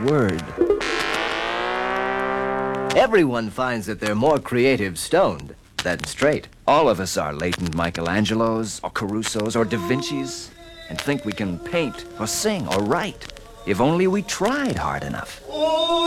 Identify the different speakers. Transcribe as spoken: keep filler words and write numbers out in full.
Speaker 1: word. Everyone finds that they're more creative stoned than straight. All of us are latent Michelangelos, or Carusos, or Da Vincis, and think we can paint, or sing, or write, if only we tried hard enough.